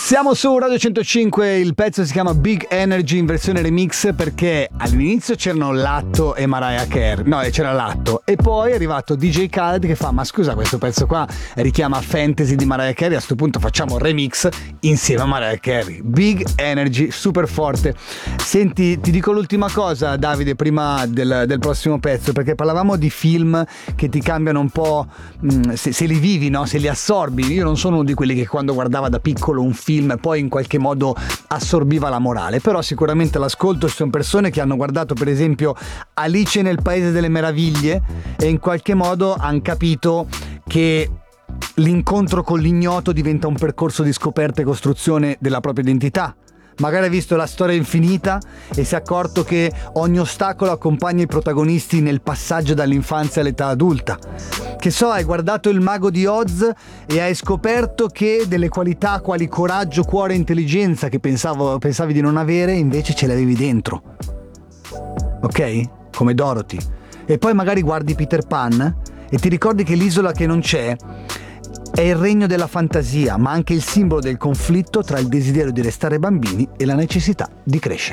Siamo su Radio 105, il pezzo si chiama Big Energy in versione remix perché all'inizio c'erano Latto e Mariah Carey, no, c'era Latto e poi è arrivato DJ Khaled che fa: ma scusa, questo pezzo qua richiama Fantasy di Mariah Carey, a sto punto facciamo remix insieme a Mariah Carey. Big Energy, super forte. Senti, ti dico l'ultima cosa, Davide, prima del prossimo pezzo, perché parlavamo di film che ti cambiano un po', se li vivi, no? Se li assorbi. Io non sono uno di quelli che quando guardava da piccolo un film poi in qualche modo assorbiva la morale, però sicuramente l'ascolto. Ci sono persone che hanno guardato per esempio Alice nel Paese delle Meraviglie e in qualche modo hanno capito che l'incontro con l'ignoto diventa un percorso di scoperta e costruzione della propria identità. Magari ha visto La Storia Infinita e si è accorto che ogni ostacolo accompagna i protagonisti nel passaggio dall'infanzia all'età adulta. Che so, hai guardato Il Mago di Oz e hai scoperto che delle qualità quali coraggio, cuore e intelligenza che pensavi di non avere, invece ce le avevi dentro. Ok? Come Dorothy. E poi magari guardi Peter Pan e ti ricordi che l'isola che non c'è è il regno della fantasia, ma anche il simbolo del conflitto tra il desiderio di restare bambini e la necessità di crescere.